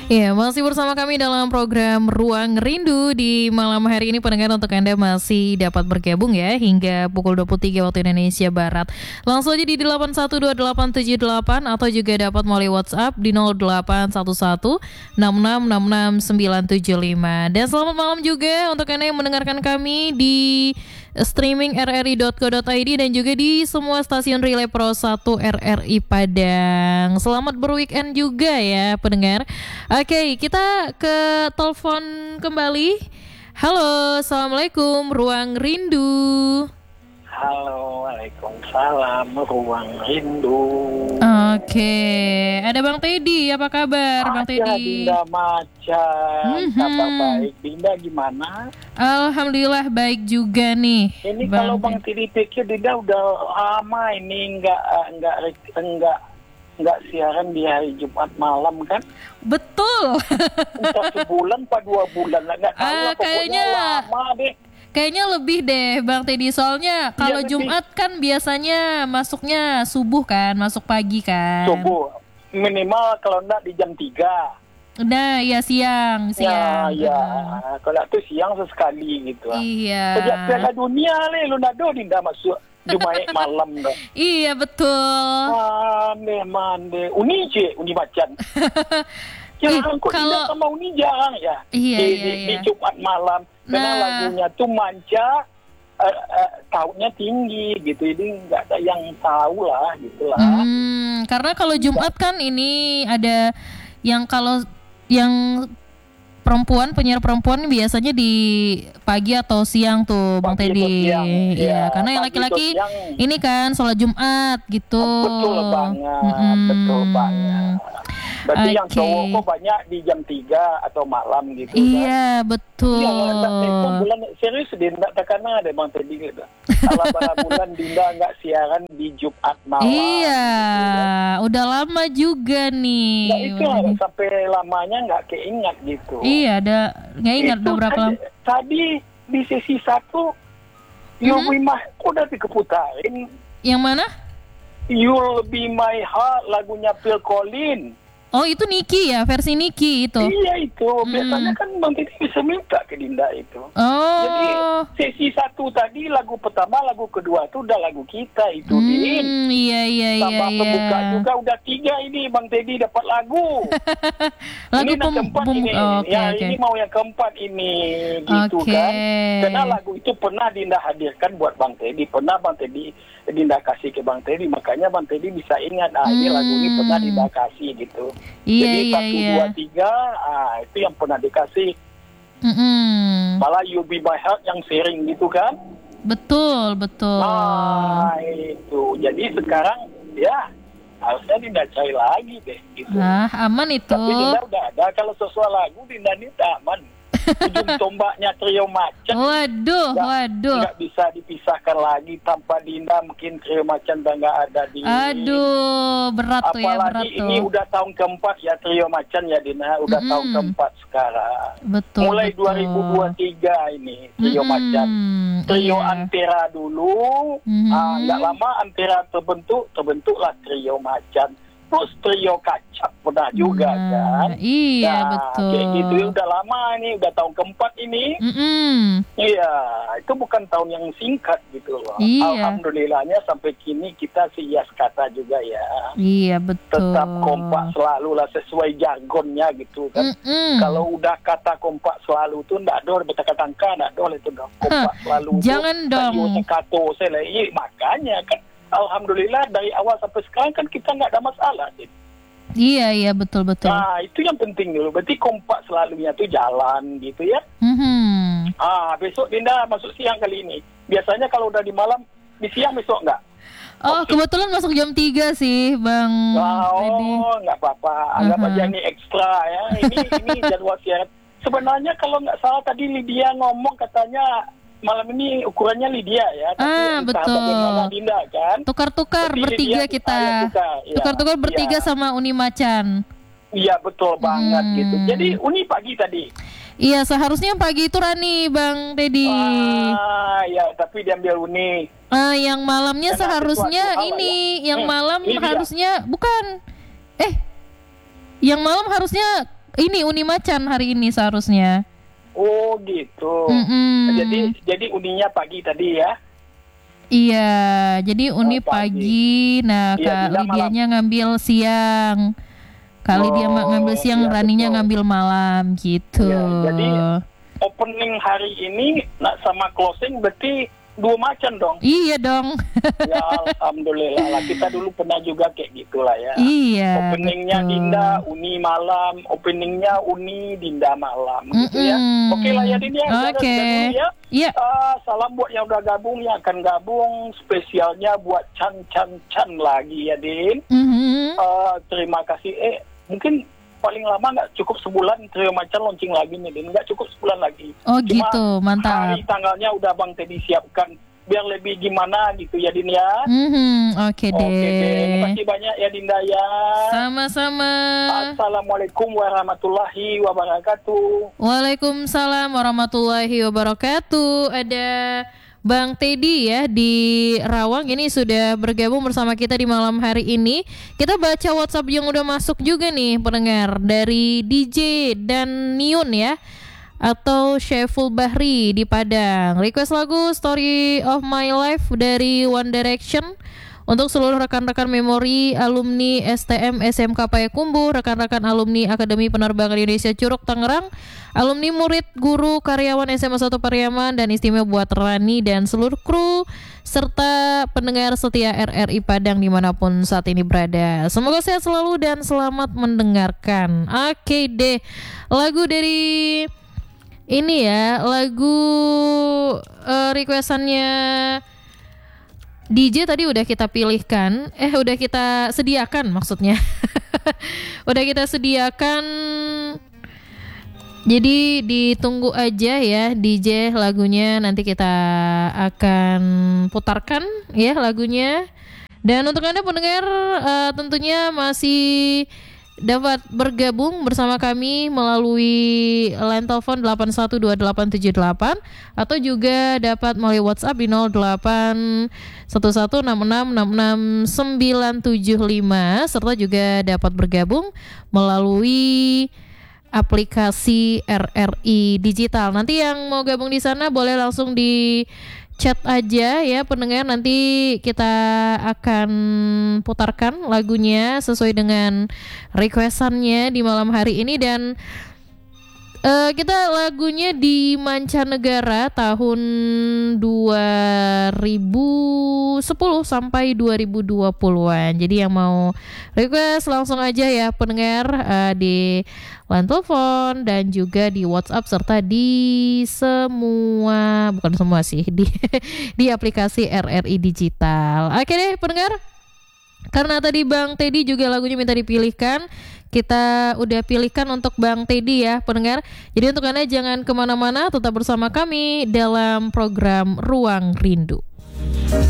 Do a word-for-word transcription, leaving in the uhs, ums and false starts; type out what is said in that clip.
Ya, masih bersama kami dalam program Ruang Rindu di malam hari ini. Pendengar, untuk Anda masih dapat bergabung ya hingga pukul dua puluh tiga waktu Indonesia Barat. Langsung aja di delapan satu dua delapan tujuh delapan atau juga dapat melalui WhatsApp di nol delapan satu satu enam enam enam enam sembilan tujuh lima. Dan selamat malam juga untuk Anda yang mendengarkan kami di streaming r r i dot co dot i d dan juga di semua stasiun Relay Pro satu R R I Padang. Selamat berweekend juga ya pendengar. Oke, kita ke telepon kembali. Halo, Assalamualaikum, Ruang Rindu. Halo, Waalaikumsalam, Ruang Rindu. Oke, ada Bang Teddy, apa kabar Ada Bang Teddy? Dinda Macan, Mhm. kabar baik. Dinda gimana? Alhamdulillah baik juga nih. Ini kalau Bang Teddy pikir Dinda udah lama ini nggak nggak nggak nggak siaran di hari Jumat malam kan? Betul. Entah sebulan apa dua bulan lah, nggak tahu Ah, lah, pokoknya kayaknya lama deh. Kayaknya lebih deh Bang Teddy, soalnya kalau lebih. Jumat kan biasanya masuknya subuh kan, masuk pagi kan. Subuh minimal kalau enggak di jam tiga. Nah, ya siang, siang. Ya, ya. Hmm. Kalau itu siang sesekali gitu. Iya. Sejak Piala Dunia le, lu nado Dinda masuk Jumat malam dah. Iya, betul. Ah, memang deh. Uni je, Uni Macan. Jarang kok kalau- Dinda sama Uni jarang ya. Iya, di, iya, di, iya. di Jumat malam. Karena Nah. lagunya tuh manca, uh, uh, tahunnya tinggi gitu. Jadi nggak ada yang tahu lah gitu lah. Hmm, karena kalau Jumat kan ini ada yang kalau yang perempuan, penyiar perempuan biasanya di pagi atau siang tuh Bang Pagi atau Teddy. siang. Iya, Iya, karena yang pagi atau laki-laki siang. ini kan sholat Jumat gitu. Betul banget, Mm-mm. betul banget. Berarti yang Oke. cowok kok banyak di jam tiga atau malam gitu kan. Iya, betul. Iya, enggak tempo bulan serius dia enggak terkena ada Bang Teddy gitu. Kalau pada bulan Dinda enggak siaran di Jumat malam. Iya, gitu kan. udah lama juga nih. Nah itu lah, sampai lamanya enggak keingat gitu. Iya, ada nggak ingat Itu udah berapa tadi, lama. tadi di sesi satu You'll Be My udah dikeputarin. Yang mana? You'll Be My Heart lagunya Phil Collins. Oh, itu Niki ya, versi Niki itu. Iya itu, Hmm. biasanya kan Bang Teddy bisa minta ke Dinda itu. Jadi Oh. sesi satu tadi lagu pertama, lagu kedua itu udah lagu kita itu Din. Hmm, iya iya iya Tambah iya. pembuka juga udah tiga ini Bang Teddy dapat lagu. Lagu ini yang pem- keempat pem- ini. oh, oke, ya oke. ini mau yang keempat ini gitu Oke. kan. Karena lagu itu pernah Dinda hadirkan buat Bang Teddy, pernah Bang Teddy Dinda kasih ke Bang Teddy, makanya Bang Teddy bisa ingat ah ini lagu ini Hmm. pernah Dinda kasih gitu. Iya Jadi iya satu iya. dua tiga ah itu yang pernah dikasih. Mm-mm. Malah You Be My Heart yang sharing gitu kan. Betul betul. Nah itu. Jadi sekarang ya harusnya Dinda cari lagi deh gitu. Nah, aman itu. Tapi Dinda udah ada. Kalau sesuai lagu Dinda ini tak aman. Ujung tombaknya Trio Macan. Waduh, Nggak- waduh. nggak bisa dipisahkan lagi. Tanpa Dinda mungkin Trio Macan udah nggak ada di. Aduh, berat tuh ya, berat Apalagi tuh. ini udah tahun keempat ya Trio Macan ya Dina. Udah Mm-mm. tahun keempat sekarang. Betul. Mulai betul. dua ribu dua puluh tiga ini Trio Mm-mm, Macan. Trio iya. Antera dulu, Mhm. ah, nggak lama Antera terbentuk, terbentuklah Trio Macan. Terus Trio Kacap pernah juga Nah, kan. Iya, Nah, betul. kayak gitu ya udah lama ini, udah tahun keempat ini. Mm-mm. Iya, itu bukan tahun yang singkat gitu loh. Iya. Alhamdulillahnya sampai kini kita sias kata juga ya. Iya, betul. Tetap kompak selalu lah sesuai jargonnya gitu kan. Mm-mm. Kalau udah kata kompak selalu tuh ndak dor bertaka-tangka ndak dor itu dong kompak selalu. Jangan tuh, dong. Tayo sekato saya iya, makanya kan alhamdulillah dari awal sampai sekarang kan kita nggak ada masalah. Din. Iya, iya, betul betul. Nah itu yang penting dulu. Berarti kompak selalunya tuh jalan gitu ya. Mhm. Ah besok Dinda masuk siang kali ini. Biasanya kalau udah di malam di siang besok nggak? Oh, kebetulan masuk jam tiga sih, Bang Teddy. Oh, nggak apa-apa. Anggap Uh-huh. aja ini ekstra ya. Ini ini jadwal siaran. Sebenarnya kalau nggak salah tadi Lydia ngomong katanya malam ini ukurannya Lydia ya. Tapi Ah, entah betul. bagaimana Dinda kan. Tukar-tukar Tapi bertiga Lydia kita. saya tukar, ya. Tukar-tukar bertiga Iya. sama Uni Macan. Iya betul banget Hmm. gitu. Jadi Uni pagi tadi. Iya, seharusnya pagi itu Rani, Bang Teddy. Ah, ya tapi diambil Uni. Ah, yang malamnya Karena seharusnya sesuatu hal ini, ya. yang Hmm, malam ini dia. harusnya bukan. Eh, yang malam harusnya ini Uni Macan hari ini seharusnya. Oh gitu. Mm-mm. Jadi jadi uninya pagi tadi ya. Iya, jadi Uni Oh, pagi. pagi. Nah, Iya, Kak Dinda Lidianya ngambil siang. Kak Lidia ma- Oh, ngambil siang, iya, Raninya betul. ngambil malam gitu. Iya, jadi opening hari ini nak sama closing berarti dua macan dong. Iya dong. Ya alhamdulillah lah, kita dulu pernah juga kayak gitulah ya. Iya, Openingnya betul. Dinda, Uni malam. Openingnya Uni, Dinda malam. Gitu ya. Mm-mm. Oke lah ya Dinda. Oke. Sudah dulu ya. Iya. Ah, salam buat yang udah gabung, yang akan gabung. Spesialnya buat Chan Chan Chan lagi ya Din. Mhm. Ah, terima kasih. Eh mungkin paling lama nggak cukup sebulan Trio Macan launching lagi nih Din. Nggak cukup sebulan lagi. Oh Cuma gitu, mantap. hari tanggalnya udah Bang Teddy siapkan. Biar lebih gimana gitu ya Din ya. Mhm, oke deh. Oke deh, terima kasih banyak ya Dinda ya. Sama-sama. Assalamualaikum warahmatullahi wabarakatuh. Waalaikumsalam warahmatullahi wabarakatuh. Ada Bang Teddy ya di Rawang ini sudah bergabung bersama kita di malam hari ini. Kita baca WhatsApp yang udah masuk juga nih pendengar dari D J dan Niun ya, atau Syeful Bahri di Padang. Request lagu Story of My Life dari One Direction untuk seluruh rekan-rekan memori alumni S T M S M K Payakumbuh, rekan-rekan alumni Akademi Penerbangan Indonesia Curug Tangerang, alumni murid guru karyawan S M A satu Pariaman, dan istimewa buat Rani dan seluruh kru serta pendengar setia R R I Padang dimanapun saat ini berada. Semoga sehat selalu dan selamat mendengarkan. Oke deh, lagu dari ini ya, lagu uh, requestannya D J tadi udah kita pilihkan, eh udah kita sediakan maksudnya, udah kita sediakan. Jadi ditunggu aja ya D J lagunya, nanti kita akan putarkan ya lagunya. Dan untuk Anda pendengar uh, tentunya masih dapat bergabung bersama kami melalui line telepon delapan satu dua delapan tujuh delapan atau juga dapat melalui WhatsApp di nol delapan satu satu enam enam enam enam sembilan tujuh lima, serta juga dapat bergabung melalui aplikasi R R I Digital. Nanti yang mau gabung di sana boleh langsung di chat aja ya pendengar, nanti kita akan putarkan lagunya sesuai dengan requestannya di malam hari ini. Dan uh, kita lagunya di mancanegara tahun dua ribu sepuluh sampai dua ribu dua puluhan. Jadi yang mau request langsung aja ya pendengar, uh, di line telepon dan juga di WhatsApp serta di semua, bukan semua sih, di di aplikasi R R I Digital. Oke deh pendengar, karena tadi Bang Teddy juga lagunya minta dipilihkan, kita udah pilihkan untuk Bang Teddy ya pendengar. Jadi untuk Anda jangan kemana-mana, tetap bersama kami dalam program Ruang Rindu.